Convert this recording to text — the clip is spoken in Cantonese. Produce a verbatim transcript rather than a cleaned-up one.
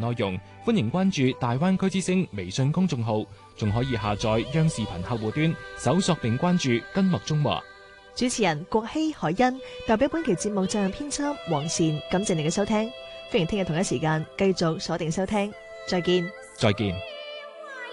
內容，歡迎關注大灣區之聲微信公眾號，仲可以下載央視頻客戶端，搜索並關注跟麥中華。 主持人郭希海欣代表本期節目責任編輯黃善，感謝你嘅收聽，歡迎聽日同一時間繼續鎖定收聽，再見。 再見。